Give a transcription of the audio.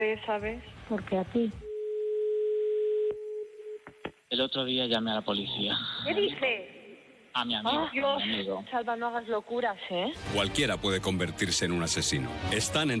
¿Sabes? Porque a ti. El otro día llamé a la policía. ¿Qué dices? A mi amigo. Dios, a mi amigo. Salva, no hagas locuras, ¿eh? Cualquiera puede convertirse en un asesino. Están en